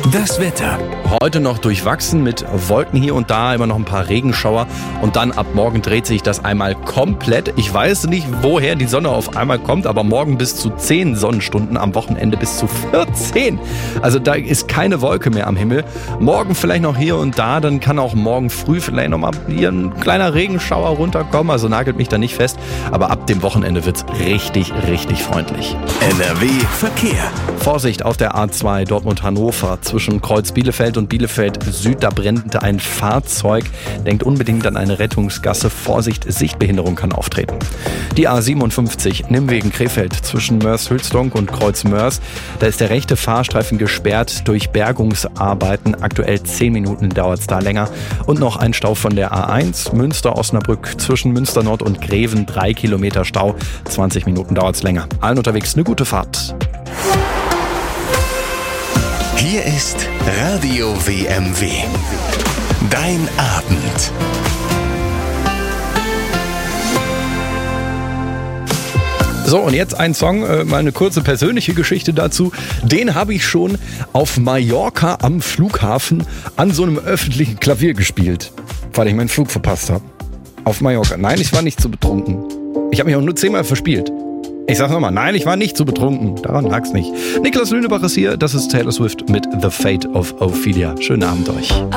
Das Wetter. Heute noch durchwachsen mit Wolken hier und da, immer noch ein paar Regenschauer und dann ab morgen dreht sich das einmal komplett. Ich weiß nicht, woher die Sonne auf einmal kommt, aber morgen bis zu 10 Sonnenstunden, am Wochenende bis zu 14. Also da ist keine Wolke mehr am Himmel. Morgen vielleicht noch hier und da, dann kann auch morgen früh vielleicht noch mal hier ein kleiner Regenschauer runterkommen, also nagelt mich da nicht fest. Aber ab dem Wochenende wird's richtig, richtig freundlich. NRW Verkehr. Vorsicht auf der A2 Dortmund-Hannover zwischen Kreuz Bielefeld und Bielefeld Süd, da brennt ein Fahrzeug. Denkt unbedingt an eine Rettungsgasse. Vorsicht, Sichtbehinderung kann auftreten. Die A57 Nimwegen-Krefeld zwischen Mörs-Hülsdonk und Kreuz Mörs. Da ist der rechte Fahrstreifen gesperrt durch Bergungsarbeiten. Aktuell 10 Minuten dauert es da länger. Und noch ein Stau von der A1 Münster-Osnabrück zwischen Münster Nord und Greven. 3 Kilometer Stau. 20 Minuten dauert es länger. Allen unterwegs eine gute Fahrt. Hier ist Radio WMW. Dein Abend. So, und jetzt ein Song, mal eine kurze persönliche Geschichte dazu. Den habe ich schon auf Mallorca am Flughafen an so einem öffentlichen Klavier gespielt, weil ich meinen Flug verpasst habe. Auf Mallorca. Nein, ich war nicht zu betrunken. Ich habe mich auch nur 10-mal verspielt. Ich sag nochmal, nein, ich war nicht zu betrunken. Daran lag's nicht. Niklas Lünebach ist hier. Das ist Taylor Swift mit The Fate of Ophelia. Schönen Abend euch.